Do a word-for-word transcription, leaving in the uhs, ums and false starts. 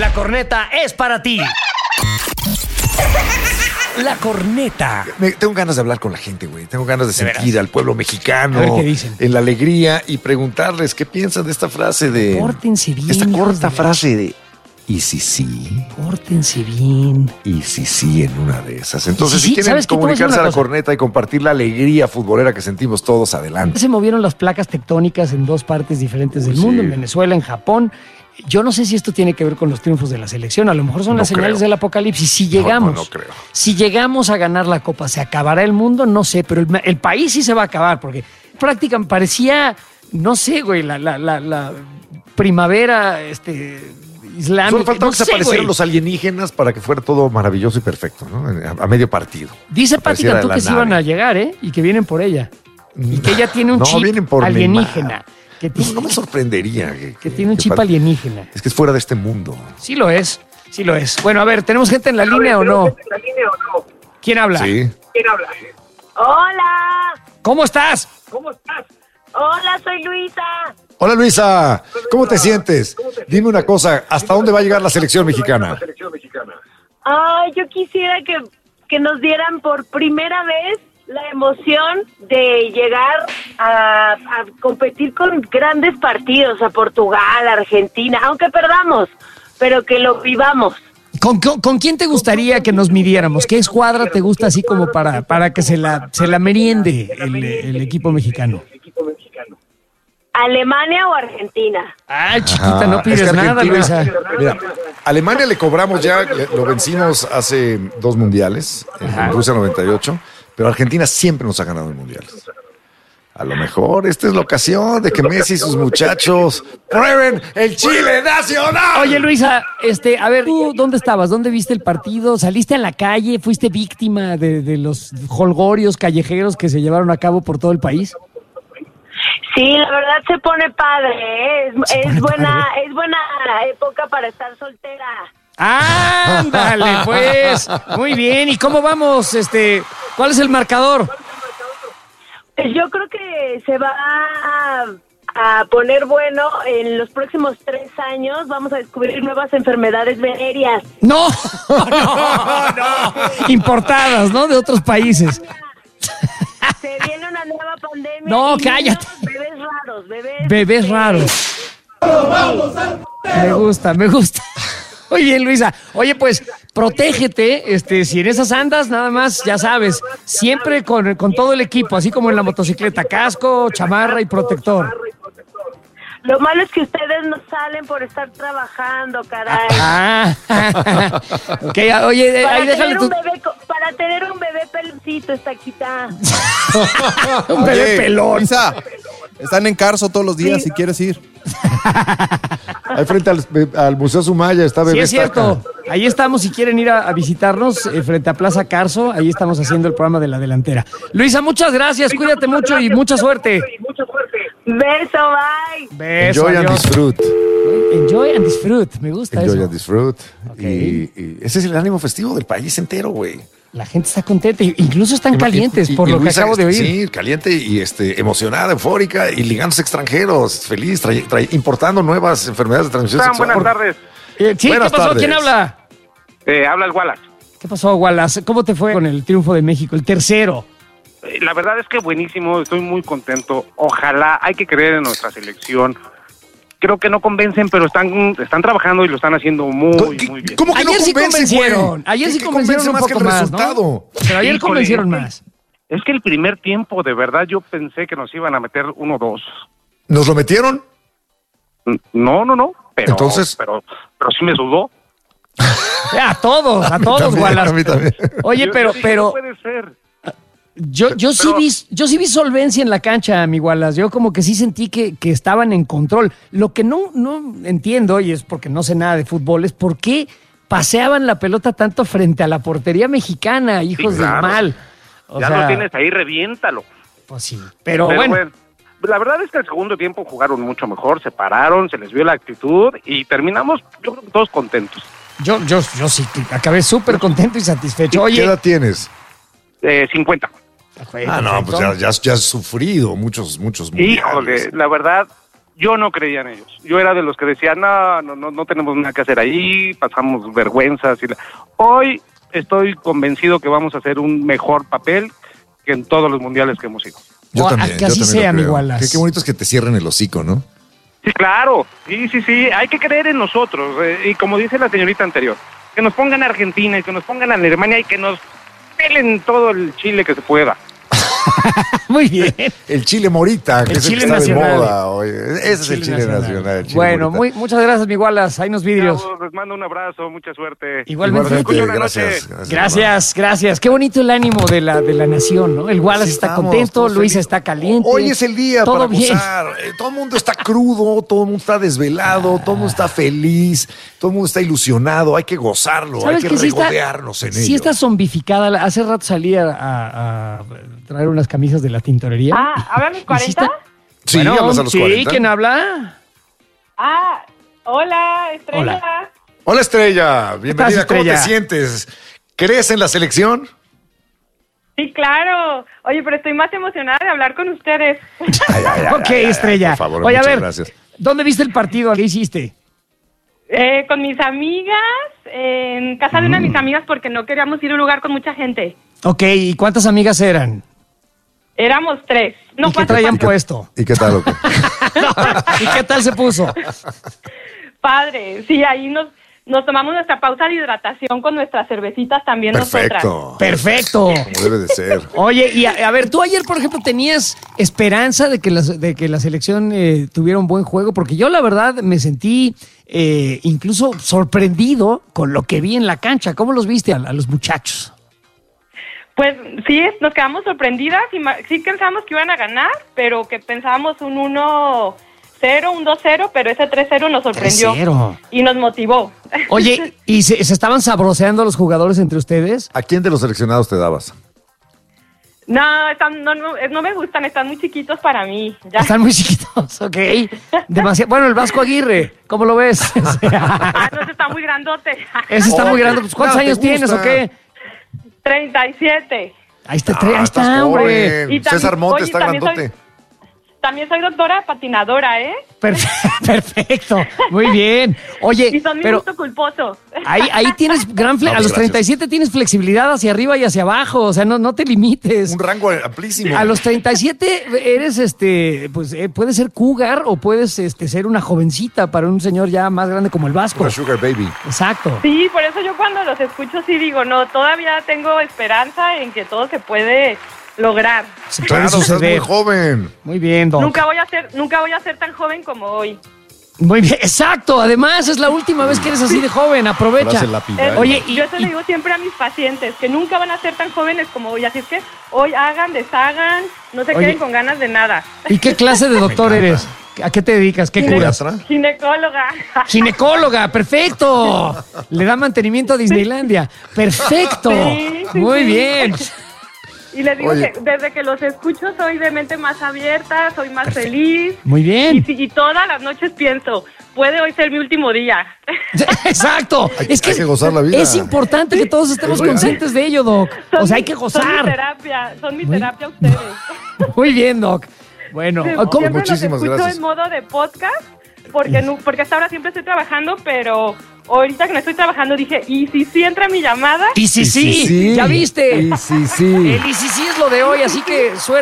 La corneta es para ti. La corneta. Me, tengo ganas de hablar con la gente, güey. Tengo ganas de, ¿De sentir veras? al pueblo mexicano A ver qué dicen. en la alegría y preguntarles qué piensan de esta frase de... Pórtense bien. Esta hijos corta de la- frase de... ¿Y si sí? Pórtense bien. ¿Y si sí en una de esas? Entonces, sí, si quieren ¿sabes qué? Te voy a decir comunicarse a una la cosa. corneta y compartir la alegría futbolera que sentimos todos, adelante. Se movieron las placas tectónicas en dos partes diferentes del Sí. mundo, en Venezuela, en Japón. Yo no sé si esto tiene que ver con los triunfos de la selección. A lo mejor son No las señales creo. del apocalipsis. Si No, llegamos, no, no creo. si llegamos a ganar la Copa, ¿se acabará el mundo? No sé, pero el, el país sí se va a acabar, porque prácticamente parecía, no sé, güey, la, la, la, la primavera este, islámica. Solo faltaba no que se sé, aparecieran güey. los alienígenas para que fuera todo maravilloso y perfecto, ¿no? A, a medio partido. Dice Pati Apareciera Cantú la que sí nave. iban a llegar, ¿eh? Y que vienen por ella. Y que ella tiene un No, chip vienen por alienígena. Neymar. Que, No, ti- no me sorprendería. Que, que tiene un que chip pa- alienígena. Es que es fuera de este mundo. Sí lo es, sí lo es. Bueno, a ver, ¿tenemos gente en la línea o no? ¿Quién habla? Sí. Hola, ¿Cómo estás? hola, soy Luisa. Hola Luisa, ¿cómo te sientes? Dime una cosa, ¿hasta dónde va a llegar la selección mexicana? Ay, yo quisiera que, que nos dieran por primera vez la emoción de llegar a, a competir con grandes partidos, a Portugal, a Argentina, aunque perdamos, pero que lo vivamos. ¿Con, con, con quién te gustaría que nos midiéramos? ¿Qué escuadra te gusta así como para, para que se la, se la meriende el, el equipo mexicano? ¿Alemania o Argentina? Ay, chiquita, Ah, no pides es que nada, Argentina- Luisa. Mira, Alemania le cobramos ya, le- lo vencimos hace dos mundiales, en Ajá. Rusia noventa y ocho, pero Argentina siempre nos ha ganado en mundiales. A lo mejor esta es la ocasión de que Messi y sus muchachos prueben el Chile nacional. Oye, Luisa, este, a ver, ¿tú dónde estabas? ¿Dónde viste el partido? ¿Saliste a la calle? ¿Fuiste víctima de, de los holgorios callejeros que se llevaron a cabo por todo el país? Sí, la verdad se pone padre, ¿eh? Es, Se es pone buena, padre. es buena época para estar soltera. ¡Ándale, pues! Muy bien. ¿Y cómo vamos? Este, ¿cuál es el marcador? Pues yo creo que se va a, a poner bueno en los próximos tres años. Vamos a descubrir nuevas enfermedades venéreas. No, no, no. Importadas, ¿no? De otros países. Se viene una nueva pandemia. No, y cállate. niños, Bebés raros, bebés. Bebés eh, raros. Me gusta, me gusta. Muy bien, Luisa. Oye, pues, protégete, este, si en esas andas, nada más, ya sabes, siempre con, con todo el equipo, así como en la motocicleta, casco, chamarra y protector. Lo malo es que ustedes no salen por estar trabajando, caray. Ah, ok, oye, para, ahí déjale tener tu... un bebé, co- para tener un bebé peloncito está quita. Un bebé Oye, pelón. Luisa, están en Carso todos los días Sí. si quieres ir. Ahí frente al, al Museo Sumaya está Sí, Bebé es cierto. Estaca. Ahí estamos, si quieren ir a, a visitarnos, eh, frente a Plaza Carso, ahí estamos haciendo el programa de La Delantera. Luisa, muchas gracias, cuídate mucho y mucha suerte. Beso, bye. Beso, Enjoy and adiós. disfrute. Enjoy and disfruit, me gusta Enjoy eso. and disfrute. Ok. Y, y ese es el ánimo festivo del país entero, güey. La gente está contenta, y incluso están Y- calientes, y- por y lo que Luisa, acabo de oír. Sí, caliente y este, emocionada, eufórica y ligándose extranjeros, feliz, trae- trae- importando nuevas enfermedades de transmisión Están, sexual. buenas tardes. Eh, sí, Buenas ¿qué pasó? tardes. ¿Quién habla? Eh, habla el Wallace. ¿Qué pasó, Wallace? ¿Cómo te fue con el triunfo de México, el tercero? Eh, la verdad es que buenísimo, estoy muy contento. Ojalá, hay que creer en nuestra selección. Creo que no convencen, pero están, están trabajando y lo están haciendo muy, ¿Qué- muy bien. ¿Cómo que Ayer no sí convencen, convencieron, güey? ayer ¿Qué- sí qué convencieron convence un más que poco el más, ¿no? resultado? Pero ayer Híjole, convencieron es que- más. Es que el primer tiempo, de verdad, yo pensé que nos iban a meter uno o dos. ¿Nos lo metieron? N- No, no, no. Pero, Entonces- pero, pero sí me sudó. Eh, A todos, a todos, también, Wallace. a mí también. Oye, Yo- pero, yo dije, pero... No puede ser. Yo, yo, sí Pero- vi, yo sí vi solvencia en la cancha, mi Wallace. Yo como que sí sentí que, que estaban en control. Lo que no, no entiendo, y es porque no sé nada de fútbol, es por qué paseaban la pelota tanto frente a la portería mexicana, hijos del claro. mal. O Ya sea, lo tienes ahí, reviéntalo. pues sí. Pero, Pero bueno, bueno, la verdad es que el segundo tiempo jugaron mucho mejor, se pararon, se les vio la actitud y terminamos, yo creo que todos contentos. yo, yo, yo sí que acabé súper contento y satisfecho. ¿Qué Oye, edad tienes? Eh, cincuenta. fue Ah, no, perfecto. pues ya, ya, has- ya has sufrido muchos, muchos mundiales. Híjole, la verdad, yo no creía en ellos. Yo era de los que decían, no, no, no, no tenemos nada que hacer ahí, pasamos vergüenzas. Y la... Hoy estoy convencido que vamos a hacer un mejor papel que en todos los mundiales que hemos ido. Yo O a- también, que así yo también sea, lo mi creo. Wallace. Qué, qué bonito es que te cierren el hocico, ¿no? Sí, claro, sí, sí, sí, hay que creer en nosotros. Eh, y como dice la señorita anterior, que nos pongan a Argentina y que nos pongan a Alemania y que nos pelen todo el Chile que se pueda. Muy bien. El chile morita, que El es el chile que está nacional. de moda hoy. Ese es el chile nacional. el chile Bueno, morita. muy, muchas gracias, mi Wallace. Hay unos vidrios. Chavos, les mando un abrazo, mucha suerte. Igualmente. Nos escucho una gracias, noche. gracias. Gracias, gracias. Qué bonito el ánimo de la, de la nación, ¿no? El Wallace Sí está estamos, contento, todos Luisa felices. está caliente. Hoy es el día todo para bien. gozar. Eh, Todo el mundo está crudo, todo el mundo está desvelado, todo el mundo está feliz, todo el mundo está ilusionado. Hay que gozarlo, hay ¿Sabes que que sí está, regodearnos en sí ello. está zombificada? Hace rato salí a, a- a traer unas camisas de la tintorería. Ah, ¿hablan mis ¿Y sí está? cuarenta? Sí, Bueno, hablas a los sí, cuarenta. ¿quién habla? Ah, hola, Estrella. Hola. Hola, Estrella. Bienvenida. ¿Cómo Estrella? te sientes? ¿Crees en la selección? Sí, claro. Oye, pero estoy más emocionada de hablar con ustedes. Ay, ay, ay, Ok, ay, ay, Estrella. Por favor, Oye, a muchas ver, gracias. ¿dónde viste el partido? ¿Qué hiciste? Eh, con mis amigas, en casa de una de mis amigas, porque no queríamos ir a un lugar con mucha gente. Ok, ¿y cuántas amigas eran? Éramos tres. No, ¿Y qué cuatro, traían cuatro. puesto? ¿Y qué tal, loco? ¿Y qué tal se puso? Padre, sí, ahí nos, nos tomamos nuestra pausa de hidratación con nuestras cervecitas también nosotras. Perfecto. Perfecto. Como debe de ser. Oye, y a, a ver, tú ayer, por ejemplo, tenías esperanza de que la, de que la selección eh, tuviera un buen juego, porque yo la verdad me sentí eh, incluso sorprendido con lo que vi en la cancha. ¿Cómo los viste a, a los muchachos? Pues sí, nos quedamos sorprendidas y ma- sí pensamos que iban a ganar, pero que pensábamos un uno cero, un dos cero, pero ese tres cero nos sorprendió tres cero. y nos motivó. Oye, ¿y se, se estaban sabroseando los jugadores entre ustedes? ¿A quién de los seleccionados te dabas? No, están, no, no, no me gustan, están muy chiquitos para mí. Ya. Están muy chiquitos, ok. Demasiado. Bueno, el Vasco Aguirre, ¿cómo lo ves? Ah, no, ese está muy grandote. Ese está muy Oh, grande. Pues, ¿cuántos nada, ¿te años tienes gusta? o qué? treinta y siete. Ahí está, Ah, ahí está, estás hombre. joven. Y también- César Montes oye, está también soy- grandote. También soy doctora patinadora, ¿eh? Perfe- Perfecto, muy bien. Oye, Y son mi pero gusto culposo. ahí, ahí tienes gran fle- No, a pues, los gracias. treinta y siete tienes flexibilidad hacia arriba y hacia abajo, o sea, no, no te limites. Un rango amplísimo. A los treinta y siete eres, este, pues, eh, puedes ser cougar o puedes, este, ser una jovencita para un señor ya más grande como el Vasco. Una sugar baby. Exacto. Sí, por eso yo cuando los escucho sí digo, no, todavía tengo esperanza en que todo se puede lograr. Se puede Claro, estás muy suceder. joven. Muy bien, Doc. Nunca voy a ser, nunca voy a ser tan joven como hoy. Muy bien, exacto. Además, es la última vez que eres así de joven. Aprovecha. Frase lapidaria. Oye, y, Yo se lo y- digo siempre a mis pacientes, que nunca van a ser tan jóvenes como hoy. Así es que hoy hagan, deshagan, no se Oye. queden con ganas de nada. ¿y qué clase de doctor eres? ¿A qué te dedicas? ¿Qué curas? ¿Pediatra? Ginecóloga. Ginecóloga, perfecto. Le da mantenimiento a Disneylandia. Perfecto. Sí, sí, Muy sí. bien. Y les digo Oye. que desde que los escucho soy de mente más abierta, soy más feliz. Muy Y, bien. si- y todas las noches pienso, puede hoy ser mi último día. Exacto. Hay- Es que hay que gozar la vida. es importante que todos estemos Es real. conscientes de ello, Doc. Son O sea, hay mi- que Son mi gozar. terapia, son mi Muy- terapia ustedes. Muy bien, Doc. Bueno, Sí, ¿cómo? siempre Muchísimas los escucho gracias. en modo de podcast, porque, no, porque hasta ahora siempre estoy trabajando, pero ahorita que no estoy trabajando dije, ¿y si sí entra mi llamada? Y sí, sí, sí. ya viste. Y sí, sí. El y sí, sí es lo de hoy, así que suerte.